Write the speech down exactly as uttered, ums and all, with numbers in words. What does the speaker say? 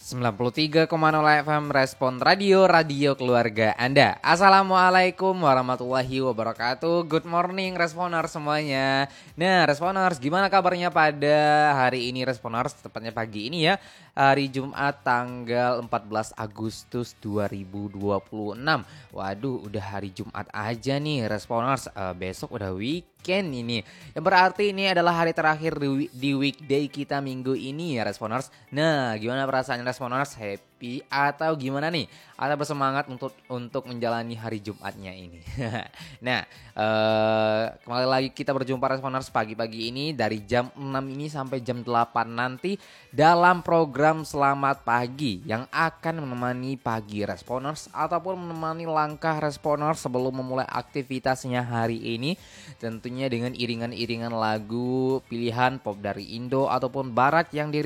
sembilan puluh tiga koma nol F M Respon Radio, radio keluarga Anda. Assalamualaikum warahmatullahi wabarakatuh. Good morning Responers semuanya. Nah Responers, gimana kabarnya pada hari ini Responers? Tepatnya pagi ini ya, hari Jumat tanggal empat belas Agustus dua ribu dua puluh enam. Waduh, udah hari Jumat aja nih Responers. uh, Besok udah weekend ini, yang berarti ini adalah hari terakhir di, wi- di weekday kita minggu ini ya Responers. Nah gimana perasaannya Responers? Happy atau gimana nih? Atau bersemangat untuk untuk menjalani hari Jumatnya ini? Nah eh, kembali lagi kita berjumpa Responers pagi-pagi ini dari jam enam ini sampai jam delapan nanti dalam program Selamat Pagi yang akan menemani pagi Responers ataupun menemani langkah Responers sebelum memulai aktivitasnya hari ini, tentunya dengan iringan-iringan lagu pilihan pop dari Indo ataupun Barat yang diri